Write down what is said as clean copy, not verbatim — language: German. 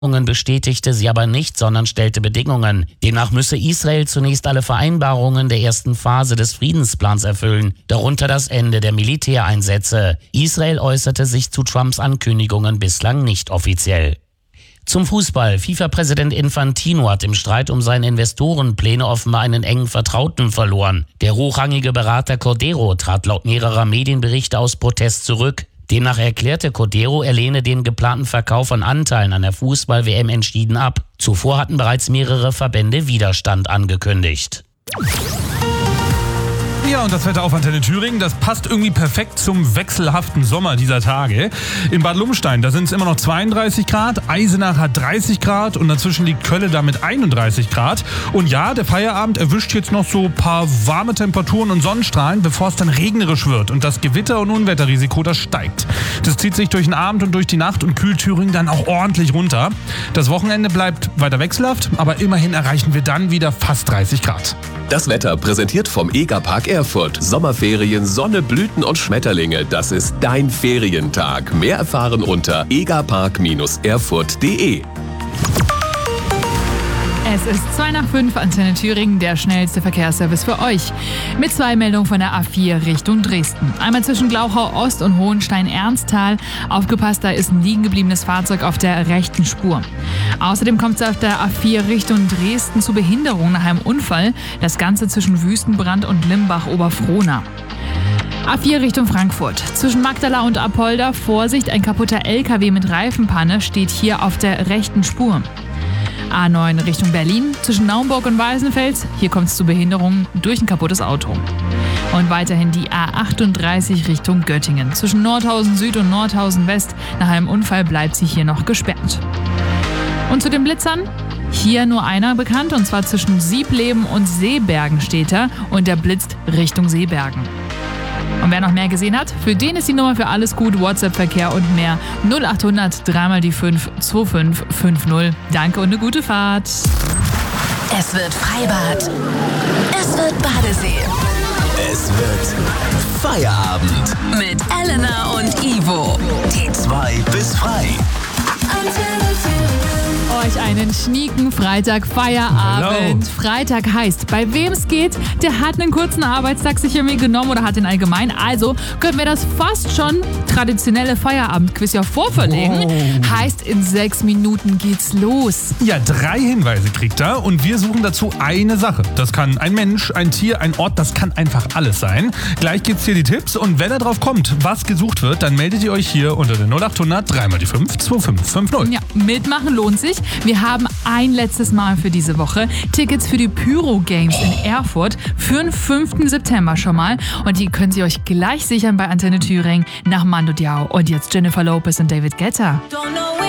bestätigte sie aber nicht, sondern stellte Bedingungen. Demnach müsse Israel zunächst alle Vereinbarungen der ersten Phase des Friedensplans erfüllen, darunter das Ende der Militäreinsätze. Israel äußerte sich zu Trumps Ankündigungen bislang nicht offiziell. Zum Fußball. FIFA-Präsident Infantino hat im Streit um seine Investorenpläne offenbar einen engen Vertrauten verloren. Der hochrangige Berater Cordero trat laut mehrerer Medienberichte aus Protest zurück. Demnach erklärte Cordero, er lehne den geplanten Verkauf von Anteilen an der Fußball-WM entschieden ab. Zuvor hatten bereits mehrere Verbände Widerstand angekündigt. Ja, und das Wetter auf Antenne Thüringen, das passt irgendwie perfekt zum wechselhaften Sommer dieser Tage. In Bad Lumstein, da sind es immer noch 32 Grad, Eisenach hat 30 Grad und dazwischen liegt Kölle da mit 31 Grad. Und ja, der Feierabend erwischt jetzt noch so ein paar warme Temperaturen und Sonnenstrahlen, bevor es dann regnerisch wird und das Gewitter- und Unwetterrisiko, das steigt. Das zieht sich durch den Abend und durch die Nacht und kühlt Thüringen dann auch ordentlich runter. Das Wochenende bleibt weiter wechselhaft, aber immerhin erreichen wir dann wieder fast 30 Grad. Das Wetter präsentiert vom EGA-Park Erfurt. Sommerferien, Sonne, Blüten und Schmetterlinge. Das ist dein Ferientag. Mehr erfahren unter egapark-erfurt.de. Es ist 2:05, Antenne Thüringen, der schnellste Verkehrsservice für euch. Mit 2 Meldungen von der A4 Richtung Dresden. Einmal zwischen Glauchau Ost und Hohenstein-Ernsthal. Aufgepasst, da ist ein liegen gebliebenes Fahrzeug auf der rechten Spur. Außerdem kommt es auf der A4 Richtung Dresden zu Behinderungen nach einem Unfall. Das Ganze zwischen Wüstenbrand und Limbach-Oberfrohna. A4 Richtung Frankfurt. Zwischen Magdala und Apolda, Vorsicht, ein kaputter LKW mit Reifenpanne steht hier auf der rechten Spur. A9 Richtung Berlin, zwischen Naumburg und Weißenfels. Hier kommt es zu Behinderungen durch ein kaputtes Auto. Und weiterhin die A38 Richtung Göttingen. Zwischen Nordhausen Süd und Nordhausen West. Nach einem Unfall bleibt sie hier noch gesperrt. Und zu den Blitzern? Hier nur einer bekannt, und zwar zwischen Siebleben und Seebergen steht er. Und der blitzt Richtung Seebergen. Und wer noch mehr gesehen hat, für den ist die Nummer für alles gut, WhatsApp-Verkehr und mehr 0800 3x5 2550. Danke und eine gute Fahrt. Es wird Freibad. Es wird Badesee. Es wird Feierabend. Mit Elena und Ivo. Die 2 bis frei. Euch einen schnieken Freitag Feierabend. Hello. Freitag heißt, bei wem es geht, der hat einen kurzen Arbeitstag sich irgendwie genommen oder hat den allgemein. Also können wir das fast schon traditionelle Feierabendquiz ja vorverlegen. Heißt, in 6 Minuten geht's los. Ja, 3 Hinweise kriegt er und wir suchen dazu eine Sache. Das kann ein Mensch, ein Tier, ein Ort, das kann einfach alles sein. Gleich gibt's hier die Tipps und wenn er drauf kommt, was gesucht wird, dann meldet ihr euch hier unter der 0800 3x5 2550. Ja, mitmachen lohnt sich. Wir haben ein letztes Mal für diese Woche Tickets für die Pyro Games in Erfurt für den 5. September schon mal. Und die können Sie euch gleich sichern bei Antenne Thüringen nach Mando Diao. Und jetzt Jennifer Lopez und David Guetta. Don't know where